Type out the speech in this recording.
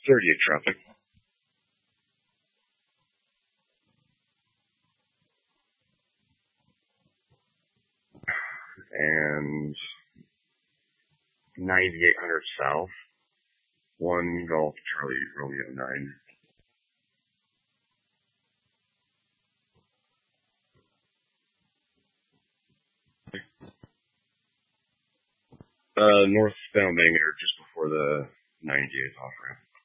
38 traffic. And 9800 South, 1 Golf Charlie Romeo 9. Northbound Banger, just before the 98th off ramp.